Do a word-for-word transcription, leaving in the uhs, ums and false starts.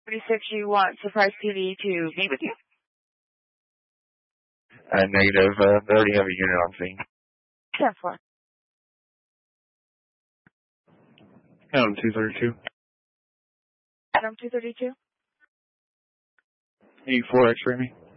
thirty-six, you want Surprise T V to meet with you? Uh, negative. Uh, they already have a unit on scene. ten four. Adam two thirty-two. Adam two thirty-two. eighty-four X-ray me.